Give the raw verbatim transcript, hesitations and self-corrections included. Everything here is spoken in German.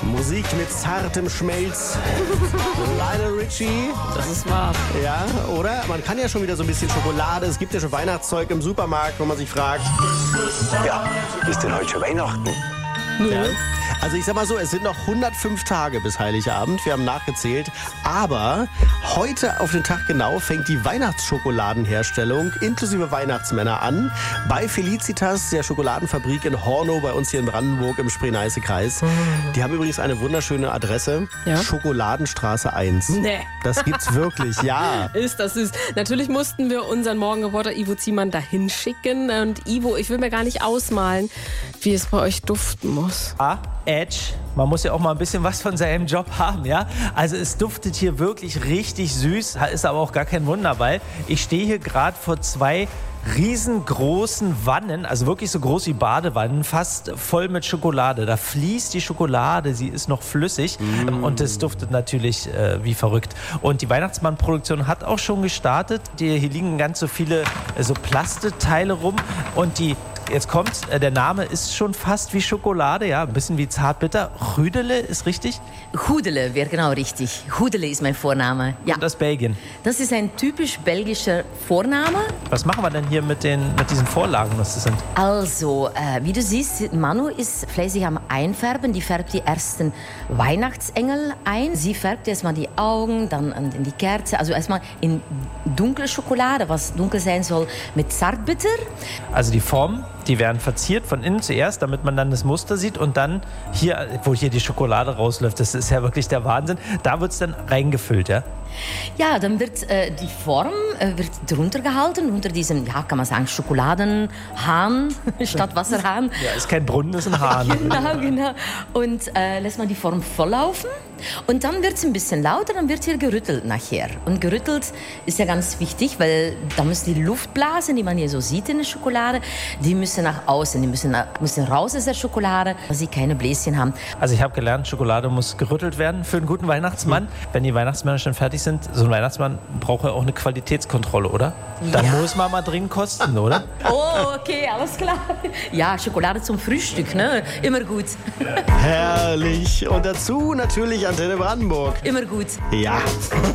Musik mit zartem Schmelz. Lionel Richie. Das ist wahr. Ja, oder? Man kann ja schon wieder so ein bisschen Schokolade. Es gibt ja schon Weihnachtszeug im Supermarkt, wo man sich fragt. Ja, ist denn heute schon Weihnachten? Ja. Also ich sag mal so, es sind noch hundertfünf Tage bis Heiligabend. Wir haben nachgezählt. Aber heute auf den Tag genau fängt die Weihnachtsschokoladenherstellung inklusive Weihnachtsmänner an. Bei Felicitas, der Schokoladenfabrik in Hornow, bei uns hier in Brandenburg im Spree-Neiße-Kreis. Die haben übrigens eine wunderschöne Adresse. Ja? Schokoladenstraße eins. Nee. Das gibt's wirklich, ja. Ist das süß. Natürlich mussten wir unseren Morgenreporter Ivo Ziemann dahin schicken. Und Ivo, ich will mir gar nicht ausmalen, wie es bei euch duften muss. Ah, Edge. Man muss ja auch mal ein bisschen was von seinem Job haben, ja? Also es duftet hier wirklich richtig süß, ist aber auch gar kein Wunder, weil ich stehe hier gerade vor zwei riesengroßen Wannen, also wirklich so groß wie Badewannen, fast voll mit Schokolade. Da fließt die Schokolade, sie ist noch flüssig mm. und es duftet natürlich äh, wie verrückt. Und die Weihnachtsmannproduktion hat auch schon gestartet. Die, hier liegen ganz so viele äh, so Plasteteile rum und die Jetzt kommt, äh, der Name ist schon fast wie Schokolade, ja, ein bisschen wie Zartbitter. Rüdele ist richtig? Hudele wäre genau richtig. Hudele ist mein Vorname. Ja. Und aus Belgien. Das ist ein typisch belgischer Vorname. Was machen wir denn hier mit, den, mit diesen Vorlagen, was das sind? Also, äh, wie du siehst, Manu ist fleißig am Einfärben. Die färbt die ersten Weihnachtsengel ein. Sie färbt erstmal die Augen, dann in die Kerze. Also erstmal in dunkle Schokolade, was dunkel sein soll, mit Zartbitter. Also die Form, die werden verziert von innen zuerst, damit man dann das Muster sieht und dann hier, wo hier die Schokolade rausläuft, das ist ja wirklich der Wahnsinn, da wird es dann reingefüllt, ja? Ja, dann wird äh, die Form äh, wird drunter gehalten, unter diesem, ja, kann man sagen, Schokoladenhahn statt Wasserhahn. Ja, ist kein Brunnen, ist ein Hahn. Genau, genau. Und äh, lässt man die Form volllaufen und dann wird es ein bisschen lauter, dann wird hier gerüttelt nachher. Und gerüttelt ist ja ganz wichtig, weil da müssen die Luftblasen, die man hier so sieht in der Schokolade, die müssen nach außen, die müssen, nach, müssen raus aus der Schokolade, dass sie keine Bläschen haben. Also ich habe gelernt, Schokolade muss gerüttelt werden für einen guten Weihnachtsmann. Mhm. Wenn die Weihnachtsmänner schon fertig sind, so ein Weihnachtsmann braucht ja auch eine Qualitätskontrolle, oder? Dann Ja. muss man mal dringend kosten, oder? Oh, okay, alles klar. Ja, Schokolade zum Frühstück, ne? Immer gut. Herrlich. Und dazu natürlich Antenne Brandenburg. Immer gut. Ja.